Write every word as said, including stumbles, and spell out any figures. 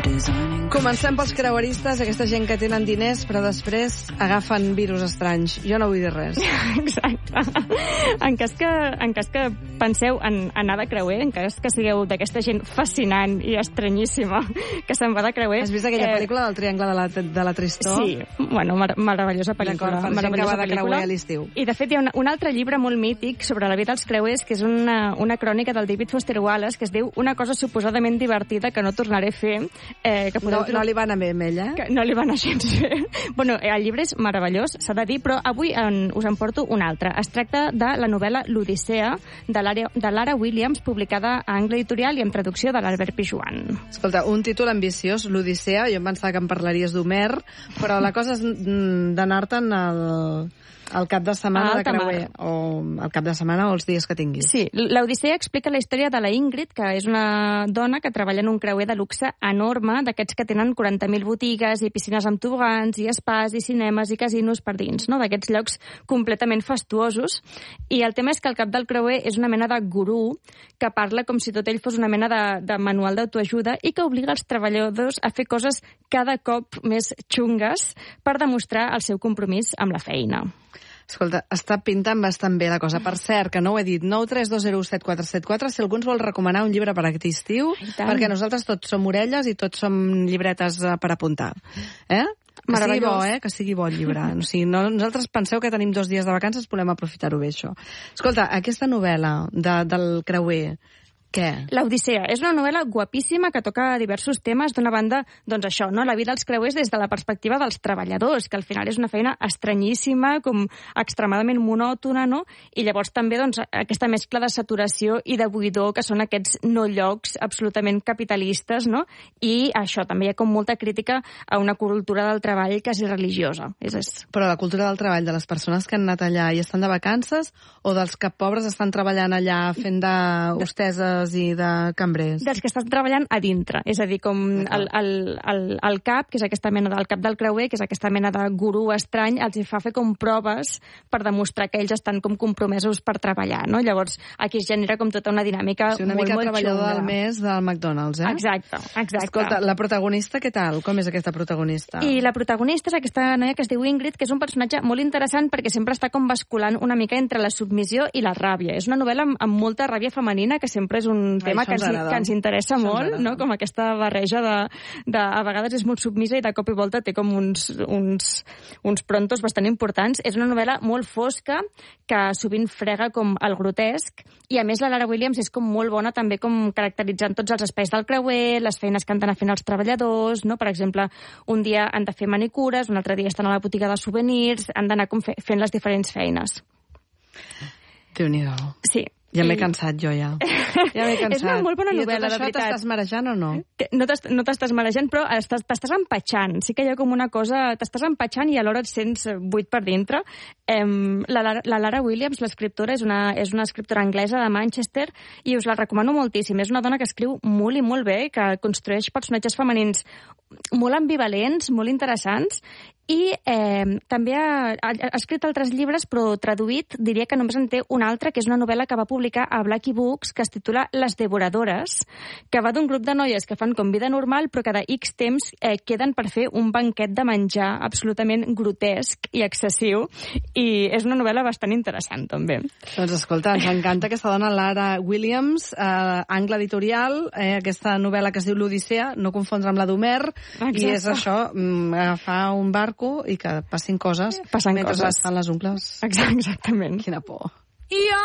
Comencem pels creueristes, aquesta gent que tenen diners però després agafen virus estranys. Jo no vull dir res. Exacte. En cas que, en cas que penseu en anar de creuer, en cas que sigueu d'aquesta gent fascinant i estranyíssima que se'n va de creuer... Has vist aquella eh... pel·lícula del Triangle de la, de la Tristor? Sí, bueno, mar meravellosa pel·lícula. Per gent que va de creuer a l'estiu. I de fet hi ha un, un altre llibre molt mític sobre la vida dels creuers, que és una, una crònica del David Foster Wallace, que es diu Una cosa suposadament divertida que no tornaré a fer. Eh, que no, no li va anar bé amb ella? Que no li va anar gens bé. Bueno, el llibre és meravellós, s'ha de dir, però avui en, us en porto un altre. Es tracta de la novel·la L'Odissea, de Lara Williams, publicada a Angle Editorial i amb traducció de l'Albert Pijuan. Escolta, un títol ambiciós, L'Odissea, jo em pensava que em parlaries d'Homer, però la cosa és d'anar-te'n al... el cap de setmana de creuer, o el cap de setmana o els dies que tinguis. Sí, l'Odissea explica la història de la Ingrid, que és una dona que treballa en un creuer de luxe enorme, d'aquests que tenen quaranta mil botigues i piscines amb tobogans, i spas, i cinemes, i casinos per dins, no? D'aquests llocs completament fastuosos. I el tema és que el cap del creuer és una mena de gurú que parla com si tot ell fos una mena de, de manual d'autoajuda i que obliga els treballadors a fer coses cada cop més xungues per demostrar el seu compromís amb la feina. Escolta, està pintant bastant bé la cosa. Per cert, que no ho he dit, nou tres dos zero set quatre set quatre, si algú ens vol recomanar un llibre per aquest estiu, perquè nosaltres tots som orelles i tots som llibretes per apuntar. Eh? Que sigui bo, eh? Que sigui bo el llibre. O sigui, no, nosaltres penseu que tenim dos dies de vacances, volem aprofitar-ho bé, això. Escolta, aquesta novel·la de, del creuer, què? L'Odissea. És una novel·la guapíssima que toca diversos temes. D'una banda, doncs això, no? La vida dels creuers des de la perspectiva dels treballadors, que al final és una feina estranyíssima, com extremadament monòtona, no? I llavors també doncs, aquesta mescla de saturació i de buidor, que són aquests no llocs absolutament capitalistes, no? I això, també hi ha com molta crítica a una cultura del treball quasi religiosa. És, és... Però la cultura del treball de les persones que han anat allà i estan de vacances, o dels que pobres estan treballant allà fent d'hosteses i de cambrers? Dels que estan treballant a dintre, és a dir, com el, el, el, el cap, que és aquesta mena del cap del creuer, que és aquesta mena de gurú estrany, els hi fa fer com proves per demostrar que ells estan com compromesos per treballar, no? Llavors, aquí es genera com tota una dinàmica sí, una molt, mica molt treballador xunga. del mes del McDonald's, eh? Exacte, exacte. Escolta, la protagonista, què tal? Com és aquesta protagonista? I la protagonista és aquesta noia que es diu Ingrid, que és un personatge molt interessant perquè sempre està com basculant una mica entre la submissió i la ràbia. És una novel·la amb, amb molta ràbia femenina, que sempre és un tema Ai, que, ens, que ens interessa això molt, no? Com aquesta barreja de, de... A vegades és molt submisa i de cop i volta té com uns, uns, uns prontos bastant importants. És una novel·la molt fosca, que sovint frega com el grotesc, i a més la Lara Williams és com molt bona també com caracteritzant tots els espais del creuer, les feines que han d'anar fent els treballadors, no? Per exemple, un dia han de fer manicures, un altre dia estan a la botiga de souvenirs, han d'anar com fe, fent les diferents feines. Déu-n'hi-do. Sí. Ja m'he cansat, jo, ja. Ja m'he cansat. És una molt bona novel·la, de veritat. I tot això t'estàs marejant o no? No t'estàs marejant, però t'estàs empatxant. Sí que hi ha com una cosa... T'estàs empatxant i alhora et sents buit per dintre. La, la, la Lara Williams, l'escriptora, és una, és una escriptora anglesa de Manchester i us la recomano moltíssim. És una dona que escriu molt i molt bé, que construeix personatges femenins molt ambivalents, molt interessants, i eh, també ha, ha escrit altres llibres, però traduït diria que només en té un altre, que és una novel·la que va publicar a Blackie Books, que es titula Les devoradores, que va d'un grup de noies que fan com vida normal, però cada X temps eh, queden per fer un banquet de menjar absolutament grotesc i excessiu, i és una novel·la bastant interessant, també. Doncs escolta, ens encanta aquesta dona, Lara Williams, eh, Angle Editorial, eh, aquesta novel·la que es diu L'Odissea, no confondre amb la d'Homer, i és això, agafar un barco i que passin coses Passen mentre coses. es fan les ungles. Exactament. Quina por. Jo